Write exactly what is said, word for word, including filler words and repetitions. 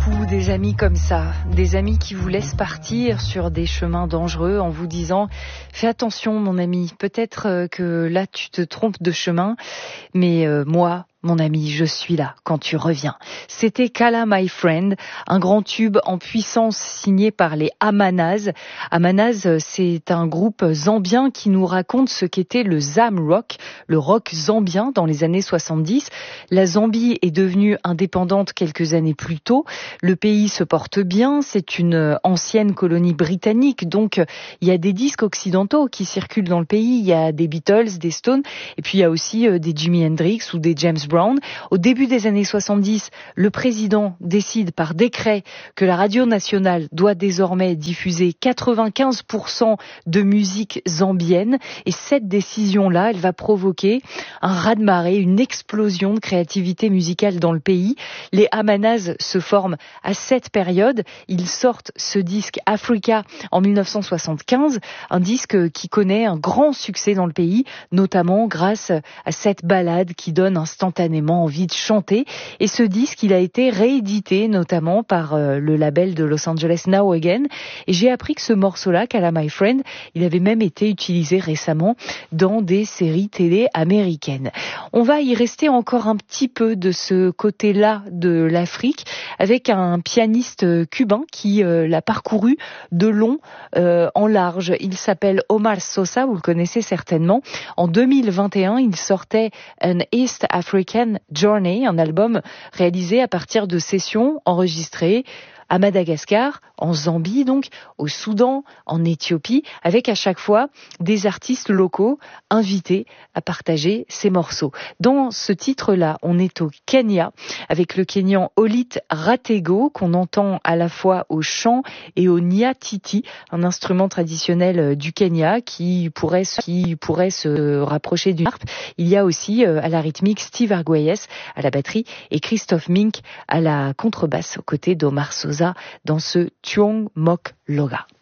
beaucoup des amis comme ça, des amis qui vous laissent partir sur des chemins dangereux en vous disant « Fais attention mon ami, peut-être que là tu te trompes de chemin, mais euh, moi... » Mon ami, je suis là quand tu reviens. C'était Kala My Friend, un grand tube en puissance signé par les Amanaz. Amanaz, c'est un groupe zambien qui nous raconte ce qu'était le Zam Rock, le rock zambien dans les années soixante-dix. La Zambie est devenue indépendante quelques années plus tôt. Le pays se porte bien, c'est une ancienne colonie britannique, donc il y a des disques occidentaux qui circulent dans le pays. Il y a des Beatles, des Stones, et puis il y a aussi des Jimi Hendrix ou des James Brown. Au début des années soixante-dix, le président décide par décret que la radio nationale doit désormais diffuser quatre-vingt-quinze pour cent de musique zambienne. Et cette décision-là, elle va provoquer un raz-de-marée, une explosion de créativité musicale dans le pays. Les Amanaz se forment à cette période. Ils sortent ce disque Africa en mille neuf cent soixante-quinze, un disque qui connaît un grand succès dans le pays, notamment grâce à cette ballade qui donne instantanément envie de chanter. Et ce disque, il a été réédité notamment par euh, le label de Los Angeles Now Again. Et j'ai appris que ce morceau-là, Kala My Friend, il avait même été utilisé récemment dans des séries télé américaines. On va y rester encore un petit peu de ce côté-là de l'Afrique avec un pianiste cubain qui euh, l'a parcouru de long euh, en large. Il s'appelle Omar Sosa, vous le connaissez certainement. En deux mille vingt et un, il sortait An East African Journey, un album réalisé à partir de sessions enregistrées à Madagascar, en Zambie donc, au Soudan, en Éthiopie, avec à chaque fois des artistes locaux invités à partager ces morceaux. Dans ce titre-là, on est au Kenya, avec le Kenyan Olit Ratego, qu'on entend à la fois au chant et au nyatiti, un instrument traditionnel du Kenya qui pourrait, qui pourrait se rapprocher d'une harpe. Il y a aussi euh, à la rythmique Steve Arguelles à la batterie et Christophe Mink à la contrebasse aux côtés d'Omar Sosa dans ce Tuong Mok Loga.